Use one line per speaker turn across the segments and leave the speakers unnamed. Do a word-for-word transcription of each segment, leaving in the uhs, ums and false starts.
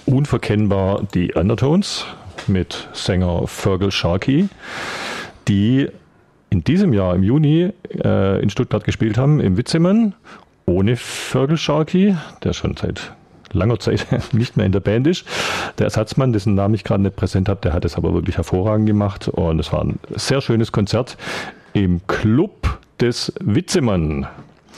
unverkennbar die Undertones mit Sänger Feargal Sharkey, die in diesem Jahr im Juni äh, in Stuttgart gespielt haben, im Witzemann, ohne Feargal Sharkey, der schon seit langer Zeit nicht mehr in der Band ist. Der Ersatzmann, dessen Namen ich gerade nicht präsent habe, der hat es aber wirklich hervorragend gemacht und es war ein sehr schönes Konzert im Club des Witzemann.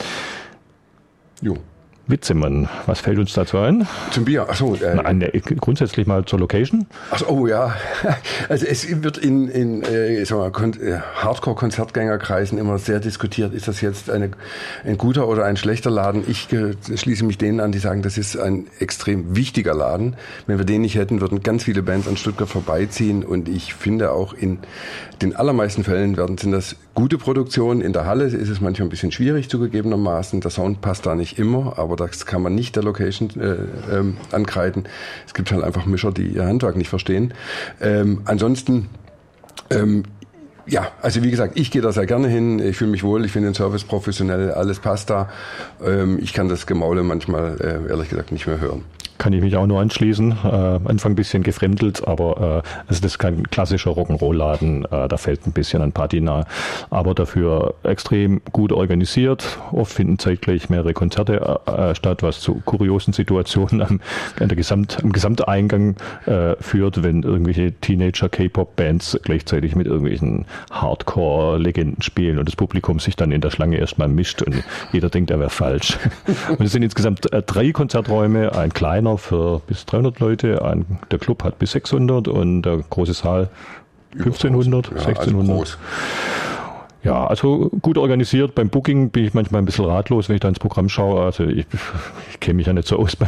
Jo.
Witzemann, was fällt uns dazu ein?
Zum Bier, achso. Äh,
Nein, grundsätzlich mal zur Location.
Ach so, oh ja. Also es wird in, in äh, Hardcore-Konzertgängerkreisen immer sehr diskutiert, ist das jetzt eine, ein guter oder ein schlechter Laden? Ich äh, schließe mich denen an, die sagen, das ist ein extrem wichtiger Laden. Wenn wir den nicht hätten, würden ganz viele Bands an Stuttgart vorbeiziehen und ich finde auch in den allermeisten Fällen werden, sind das gute Produktionen. In der Halle ist es manchmal ein bisschen schwierig zugegebenermaßen. Der Sound passt da nicht immer, aber das kann man nicht der Location äh, ähm, ankreiden. Es gibt halt einfach Mischer, die ihr Handwerk nicht verstehen. Ähm, ansonsten, ähm, ja, also wie gesagt, ich gehe da sehr gerne hin. Ich fühle mich wohl, ich finde den Service professionell, alles passt da. Ähm, ich kann das Gemaule manchmal, äh, ehrlich gesagt, nicht mehr hören.
Kann ich mich auch nur anschließen. Äh, Anfang ein bisschen gefremdelt, aber äh, also das ist kein klassischer Rock'n'Roll-Laden. Äh, da fällt ein bisschen an Patina. Aber dafür extrem gut organisiert. Oft finden zeitgleich mehrere Konzerte äh, statt, was zu kuriosen Situationen am, an der Gesamt, am Gesamteingang äh, führt, wenn irgendwelche Teenager-K-Pop-Bands gleichzeitig mit irgendwelchen Hardcore-Legenden spielen und das Publikum sich dann in der Schlange erstmal mischt und jeder denkt, er wäre falsch. Und es sind insgesamt äh, drei Konzerträume, ein kleiner für bis dreihundert Leute, ein, der Club hat bis sechshundert und der große Saal fünfzehnhundert,
ja,
sechzehnhundert.
Also
ja, also gut organisiert. Beim Booking bin ich manchmal ein bisschen ratlos, wenn ich da ins Programm schaue. Also ich, ich kenne mich ja nicht so aus